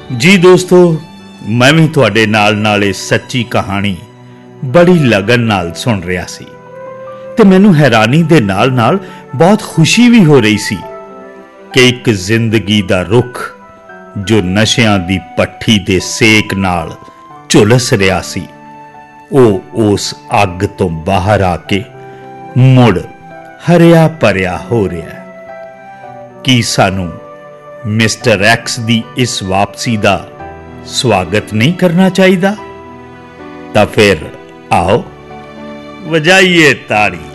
ਜੀ ਦੋਸਤੋ, ਮੈਂ ਵੀ ਤੁਹਾਡੇ ਨਾਲ ਇਹ ਸੱਚੀ ਕਹਾਣੀ ਬੜੀ ਲਗਨ ਨਾਲ ਸੁਣ ਰਿਹਾ ਸੀ ਤੇ ਮੈਨੂੰ ਹੈਰਾਨੀ ਦੇ ਨਾਲ ਬਹੁਤ ਖੁਸ਼ੀ ਵੀ ਹੋ ਰਹੀ ਸੀ ਕਿ ਇੱਕ ਜ਼ਿੰਦਗੀ ਦਾ ਰੁੱਖ ਜੋ ਨਸ਼ਿਆਂ ਦੀ ਪੱਠੀ ਦੇ ਸੇਕ ਨਾਲ ਝੁਲਸ ਰਿਹਾ ਸੀ, ਉਹ ਉਸ ਅੱਗ ਤੋਂ ਬਾਹਰ ਆ ਕੇ ਮੁੜ ਹਰਿਆ ਭਰਿਆ ਹੋ ਰਿਹਾ। ਕੀ ਸਾਨੂੰ ਮਿਸਟਰ ਐਕਸ ਦੀ ਇਸ ਵਾਪਸੀ ਦਾ ਸਵਾਗਤ ਨਹੀਂ ਕਰਨਾ ਚਾਹੀਦਾ? ਤਾਂ ਫਿਰ ਆਓ ਵਜਾਈਏ ਤਾੜੀ।